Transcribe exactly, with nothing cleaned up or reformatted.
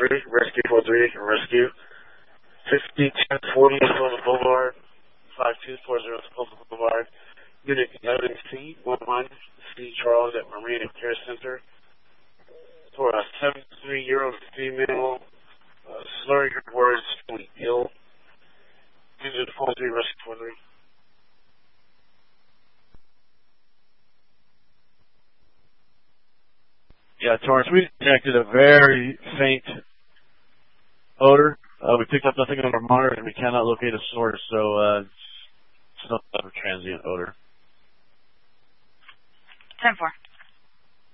three, Rescue four three, Rescue. fifty ten forty Southern Boulevard, five two four zero Southern Boulevard. Unit eleven C, one one, C. Charles at Marina Care Center. For a seventy-three-year-old female, uh, slurring her words, feeling ill. Unit four three, Rescue four three. Yeah, Torrance, we detected a very faint odor. Uh, we picked up nothing on our monitor, and we cannot locate a source, so uh, it's some type of transient odor. ten four.